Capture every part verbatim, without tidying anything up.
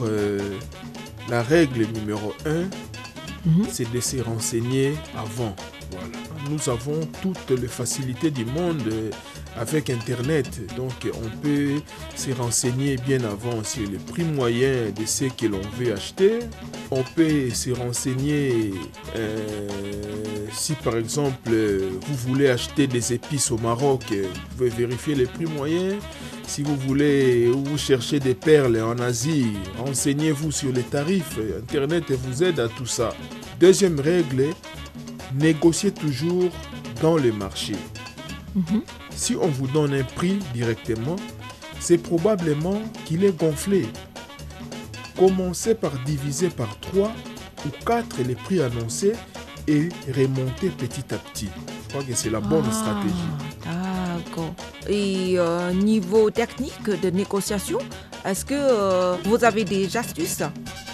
Euh, la règle numéro un, Mhm. c'est de se renseigner avant. Voilà. Nous avons toutes les facilités du monde euh, avec Internet. Donc, on peut se renseigner bien avant sur le prix moyen de ce que l'on veut acheter. On peut se renseigner euh, si, par exemple, vous voulez acheter des épices au Maroc, vous pouvez vérifier les prix moyens. Si vous voulez ou vous cherchez des perles en Asie, renseignez-vous sur les tarifs. Internet vous aide à tout ça. Deuxième règle, négociez toujours dans le marché. Mhm. Si on vous donne un prix directement, c'est probablement qu'il est gonflé. Commencez par diviser par trois ou quatre les prix annoncés et remonter petit à petit. Je crois que c'est la bonne Ah, stratégie. D'accord. Et euh, niveau technique de négociation, est-ce que euh, vous avez des astuces?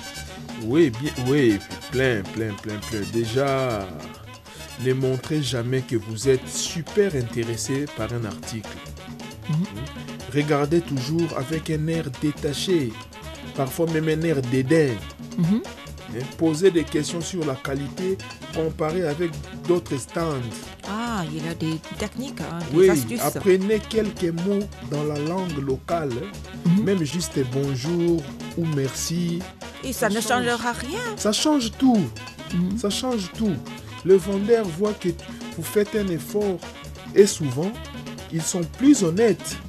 Oui, bien, oui, plein, plein, plein, plein. Déjà, ne montrez jamais que vous êtes super intéressé par un article. Mhm. Regardez toujours avec un air détaché, parfois même un air dédain. Mhm. Hein, Posez des questions sur la qualité comparée avec d'autres stands. Ah, il y a des techniques, hein, des Oui, astuces. apprenez quelques mots dans la langue locale, Mhm. même juste bonjour ou merci. Et ça, ça ne change. changera rien. Ça change tout. Mhm. Ça change tout. Le vendeur voit que vous faites un effort et souvent, ils sont plus honnêtes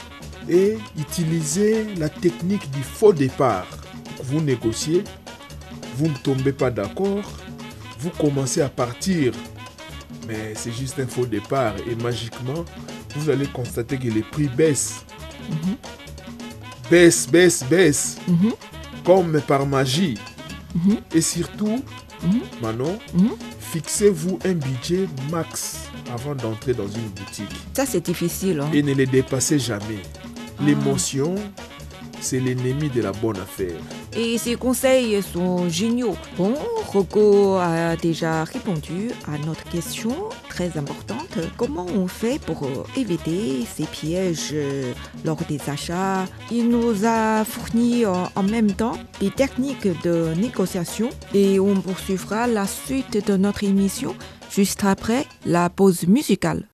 et utilisez la technique du faux départ. Vous négociez, vous ne tombez pas d'accord, vous commencez à partir, mais c'est juste un faux départ et magiquement, vous allez constater que les prix baissent. Mhm. Baissent, baissent, baissent, Mhm. comme par magie. Mhm. Et surtout, Mhm. Manon, Mhm. fixez-vous un budget max avant d'entrer dans une boutique Ça, c'est difficile. Hein. et ne le dépassez jamais. Ah. L'émotion, c'est l'ennemi de la bonne affaire. Et ces conseils sont géniaux. Bon, Rocco a déjà répondu à notre question très importante. Comment on fait pour euh, éviter ces pièges euh, lors des achats? Il nous a fourni euh, en même temps des techniques de négociation et on poursuivra la suite de notre émission juste après la pause musicale.